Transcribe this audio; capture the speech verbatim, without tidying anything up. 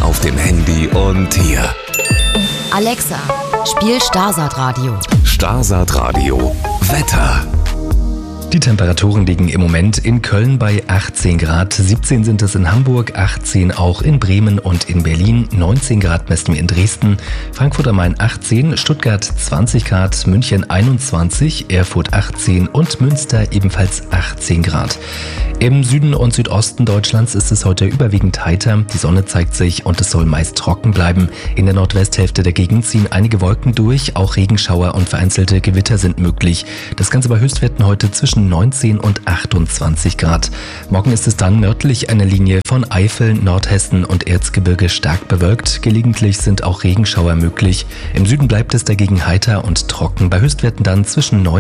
auf dem Handy und hier. Alexa, spiel Starsat Radio. Starsat Radio. Wetter. Die Temperaturen liegen im Moment in Köln bei achtzehn Grad, siebzehn sind es in Hamburg, achtzehn auch in Bremen und in Berlin, neunzehn Grad messen wir in Dresden, Frankfurt am Main achtzehn, Stuttgart zwanzig Grad, München einundzwanzig, Erfurt achtzehn und Münster ebenfalls achtzehn Grad. Im Süden und Südosten Deutschlands ist es heute überwiegend heiter, die Sonne zeigt sich und es soll meist trocken bleiben. In der Nordwesthälfte der Gegend ziehen einige Wolken durch, auch Regenschauer und vereinzelte Gewitter sind möglich. Das Ganze bei Höchstwerten heute zwischen neunzehn und achtundzwanzig Grad. Morgen ist es dann nördlich einer Linie von Eifel, Nordhessen und Erzgebirge stark bewölkt. Gelegentlich sind auch Regenschauer möglich. Im Süden bleibt es dagegen heiter und trocken, bei Höchstwerten dann zwischen neunzehn